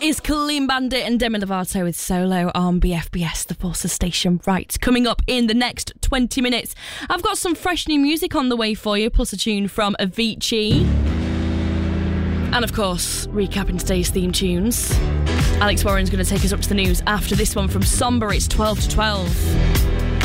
is Clean Bandit and Demi Lovato with Solo on BFBS, the Forces Station. Right, coming up in the next 20 minutes, I've got some fresh new music on the way for you, plus a tune from Avicii. And of course, recapping today's theme tunes. Alex Warren's going to take us up to the news after this one from Somber. It's 12 to 12.